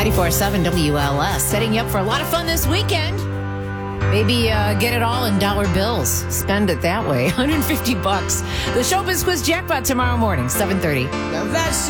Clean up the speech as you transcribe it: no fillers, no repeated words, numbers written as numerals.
94.7 WLS, setting you up for a lot of fun this weekend. Maybe get it all in dollar bills. Spend it that way. $150. The Showbiz Quiz Jackpot tomorrow morning, 7:30. Now that's